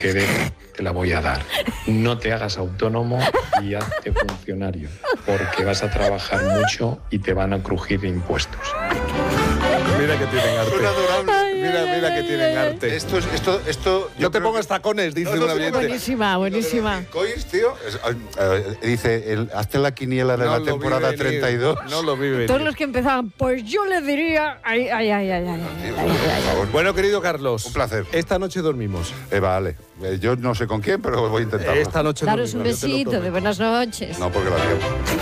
que te la voy a dar. No te hagas autónomo y hazte funcionario, porque vas a trabajar mucho y te van a crujir impuestos. Mira que tienen arte. Son adorables. Mira que tienen arte. Esto No te pongas tacones, dice No, un no, oyente. Buenísima, buenísima. Cois, tío, dice, hazte la quiniela de No la lo temporada vi venir, 32. No lo vi venir. Todos los que empezaban, pues yo le diría... Ay. Por favor. Bueno, querido Carlos. Un placer. Esta noche dormimos. Vale. Yo no sé con quién, pero voy a intentarlo. Esta noche Daros un dormimos, yo te lo besito prometo. de buenas noches. No, porque la tengo.